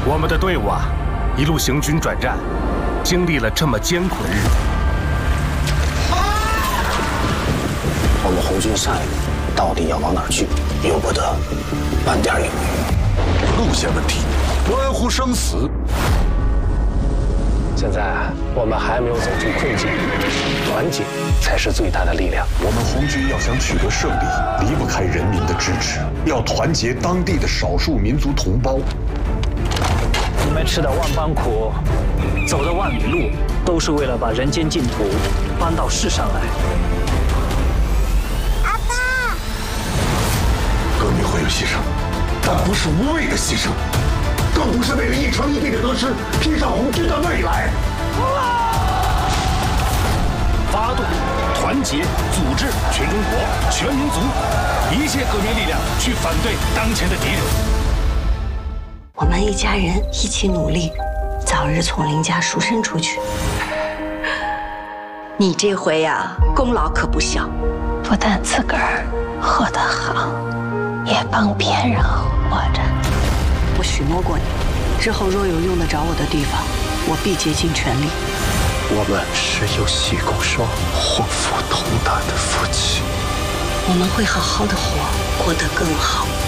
我们的队伍啊，一路行军转战，经历了这么艰苦的日子。 我们红军下一步到底要往哪儿去？由不得半点犹豫。 路线问题，关乎生死。 现在我们还没有走出困境，团结才是最大的力量。 我们红军要想取得胜利，离不开人民的支持，要团结当地的少数民族同胞。 你们吃的万般苦，走的万里路，都是为了把人间净土搬到世上来。 阿爸， 革命会有牺牲，但不是无谓的牺牲，更不是为了一城一地的得失拼上红军的未来。 发动、团结、组织全中国、全民族一切革命力量，去反对当前的敌人。 我们一家人一起努力，早日从林家赎身出去。你这回呀，功劳可不小， 不但自个儿活得好，也帮别人活着。 我许诺过你，之后若有用得着我的地方，我必竭尽全力。 我们是有喜共双、祸福同担的夫妻。 我们会好好的活，过得更好。